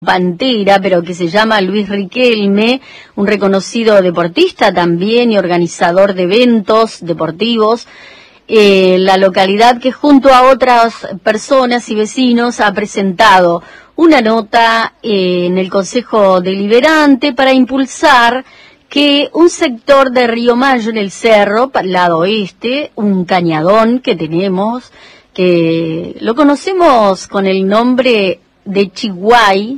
Pantera, pero que se llama Luis Riquelme, un reconocido deportista también y organizador de eventos deportivos. La localidad que junto a otras personas y vecinos ha presentado una nota en el Consejo Deliberante para impulsar que un sector de Río Mayo en el cerro, para el lado oeste, un cañadón que tenemos, que lo conocemos con el nombre de Chiguay,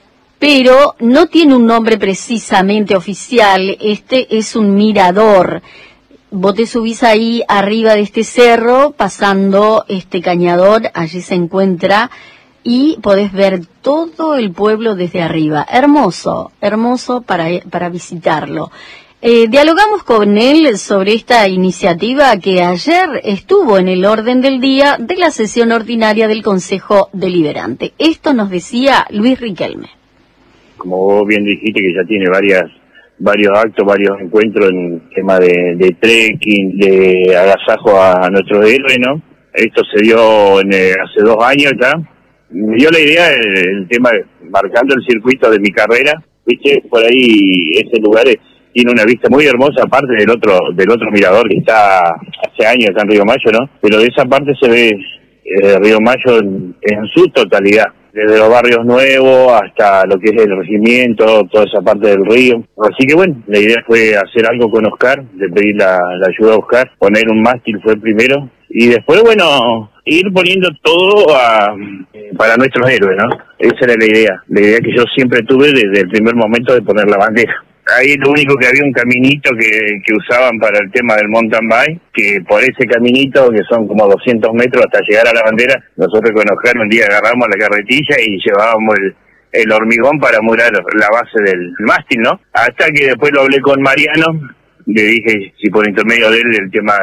pero no tiene un nombre precisamente oficial. Este es un mirador. Vos te subís ahí arriba de este cerro, pasando este cañador, allí se encuentra, y podés ver todo el pueblo desde arriba. Hermoso, hermoso para visitarlo. Dialogamos con él sobre esta iniciativa que ayer estuvo en el orden del día de la sesión ordinaria del Consejo Deliberante. Esto nos decía Luis Riquelme. Como vos bien dijiste, que ya tiene varios actos, varios encuentros en tema de trekking, de agasajo a nuestros héroes, ¿no? Esto se dio hace 2 años ya. Me dio la idea el tema de marcando el circuito de mi carrera, viste, por ahí ese lugar tiene una vista muy hermosa, aparte del otro mirador que está hace años acá en Río Mayo, ¿no? Pero de esa parte se ve Río Mayo en su totalidad, desde los barrios nuevos hasta lo que es el regimiento, toda esa parte del río. Así que bueno, la idea fue hacer algo con Oscar, de pedir la ayuda a Oscar, poner un mástil fue primero, y después, bueno, ir poniendo todo para nuestros héroes, ¿no? Esa era la idea que yo siempre tuve desde el primer momento de poner la bandera. Ahí lo único que había un caminito que usaban para el tema del mountain bike, que por ese caminito, que son como 200 metros hasta llegar a la bandera, nosotros con Oscar un día agarramos la carretilla y llevábamos el hormigón para murar la base del mástil, ¿no? Hasta que después lo hablé con Mariano, le dije si por intermedio de él el tema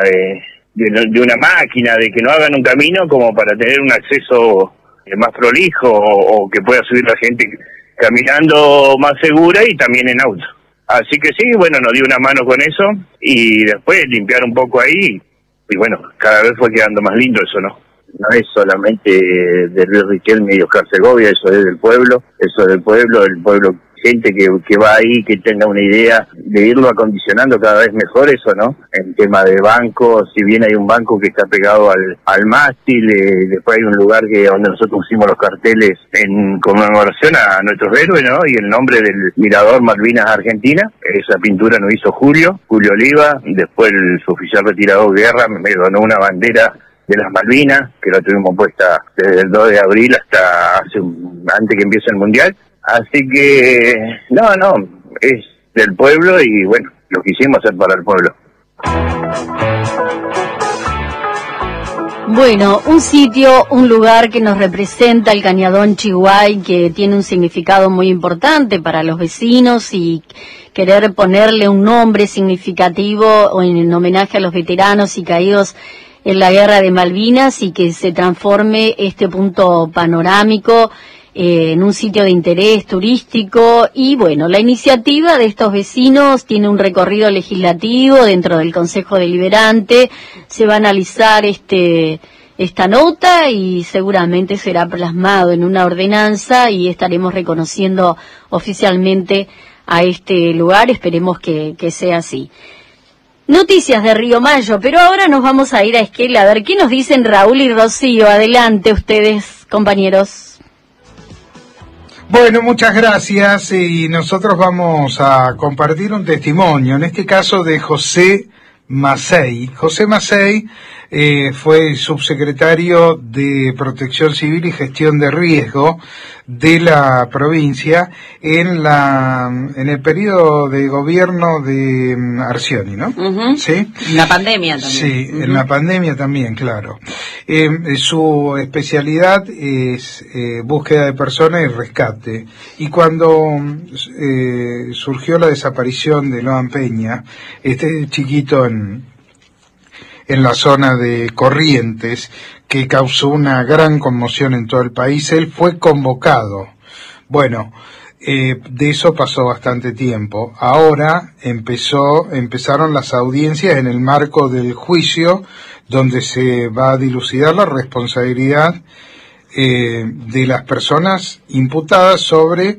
de una máquina, de que no hagan un camino como para tener un acceso más prolijo o que pueda subir la gente caminando más segura y también en auto. Así que sí, bueno, nos dio una mano con eso y después limpiar un poco ahí y bueno, cada vez fue quedando más lindo eso, ¿no? No es solamente de Luis Riquelme y Oscar Segovia, eso es del pueblo, el pueblo, gente que va ahí, que tenga una idea de irlo acondicionando cada vez mejor eso, ¿no? En tema de bancos, si bien hay un banco que está pegado al mástil, después hay un lugar donde nosotros pusimos los carteles en conmemoración a nuestros héroes, ¿no? Y el nombre del mirador Malvinas Argentina, esa pintura nos hizo Julio Oliva, después su oficial retirado de guerra me donó una bandera de las Malvinas, que la tuvimos puesta desde el 2 de abril hasta antes que empiece el Mundial. Así que, no, es del pueblo y bueno, lo quisimos hacer para el pueblo. Bueno, un sitio, un lugar que nos representa, el Cañadón Chiguay, que tiene un significado muy importante para los vecinos y querer ponerle un nombre significativo en homenaje a los veteranos y caídos en la guerra de Malvinas y que se transforme este punto panorámico en un sitio de interés turístico. Y bueno, la iniciativa de estos vecinos tiene un recorrido legislativo dentro del Consejo Deliberante. Se va a analizar esta nota y seguramente será plasmado en una ordenanza y estaremos reconociendo oficialmente a este lugar. Esperemos que sea así. Noticias de Río Mayo, pero ahora nos vamos a ir a Esquel a ver qué nos dicen Raúl y Rocío. Adelante ustedes, compañeros. Bueno, muchas gracias y nosotros vamos a compartir un testimonio, en este caso de José Macei. José Macei fue subsecretario de Protección Civil y Gestión de Riesgo de la provincia en el periodo de gobierno de Arcioni, ¿no? Uh-huh. ¿Sí? En la pandemia también. Sí, uh-huh. En la pandemia también, claro. Su especialidad es búsqueda de personas y rescate. Y cuando surgió la desaparición de Noam Peña, este chiquito en la zona de Corrientes, que causó una gran conmoción en todo el país, él fue convocado. Bueno, de eso pasó bastante tiempo. Ahora empezaron las audiencias en el marco del juicio, donde se va a dilucidar la responsabilidad de las personas imputadas sobre